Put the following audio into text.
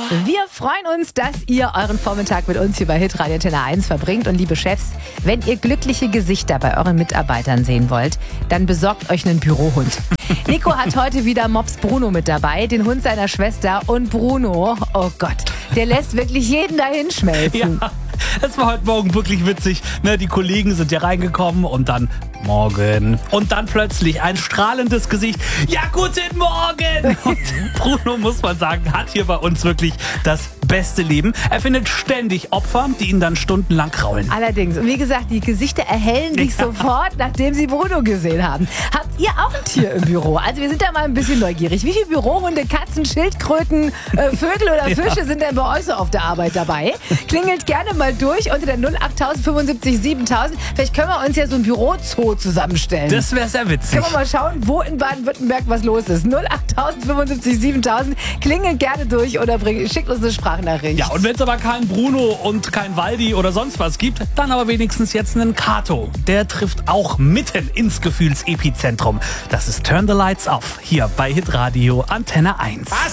Wir freuen uns, dass ihr euren Vormittag mit uns hier bei Hitradio Antenne 1 verbringt. Und liebe Chefs, wenn ihr glückliche Gesichter bei euren Mitarbeitern sehen wollt, dann besorgt euch einen Bürohund. Nico hat heute wieder Mops Bruno mit dabei, den Hund seiner Schwester. Und Bruno, oh Gott, der lässt wirklich jeden dahin schmelzen. Ja, es war heute Morgen wirklich witzig. Die Kollegen sind ja reingekommen und dann morgen. Und dann plötzlich ein strahlendes Gesicht. Ja, guten Morgen! Und Bruno, muss man sagen, hat hier bei uns wirklich das beste Leben. Er findet ständig Opfer, die ihn dann stundenlang kraulen. Allerdings, und wie gesagt, die Gesichter erhellen sich sofort, nachdem sie Bruno gesehen haben. Habt ihr auch ein Tier im Büro? Also wir sind da mal ein bisschen neugierig. Wie viele Bürohunde, Katzen, Schildkröten, Vögel oder Fische sind denn bei euch so auf der Arbeit dabei? Klingelt gerne mal durch unter der 08000 75 7000. Vielleicht können wir uns ja so ein Bürozoo zusammenstellen. Das wäre sehr witzig. Können wir mal schauen, wo in Baden-Württemberg was los ist. 08000 75 7000. Klingelt gerne durch oder schickt uns eine Sprachnachricht. Ja, und wenn es aber keinen Bruno und kein Waldi oder sonst was gibt, dann aber wenigstens jetzt einen Kato. Der trifft auch mitten ins Gefühlsepizentrum. Das ist Turn the Lights Off hier bei Hitradio Antenne 1.